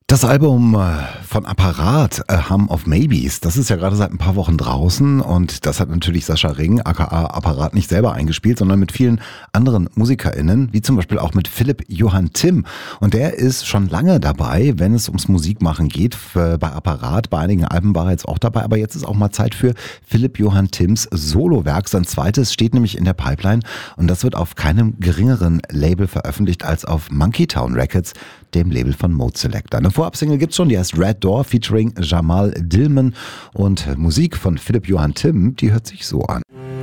Das Album von Apparat, A Hum of Maybes, das ist ja gerade seit ein paar Wochen draußen und das hat natürlich Sascha Ring, aka Apparat, nicht selber eingespielt, sondern mit vielen anderen MusikerInnen, wie zum Beispiel auch mit Philipp Johann Timm. Und der ist schon lange dabei, wenn es ums Musikmachen geht, bei Apparat. Bei einigen Alben war er jetzt auch dabei, aber jetzt ist auch mal Zeit für Philipp Johann Timms Solowerk. Sein zweites steht nämlich in der Pipeline und das wird auf keinem geringeren Label veröffentlicht als auf Monkey Town Records, dem Label von Mode Selector. Eine Vorabsingle gibt's schon, die heißt Red Door featuring Jamal Dillman und Musik von Philipp Johann Timm, die hört sich so an.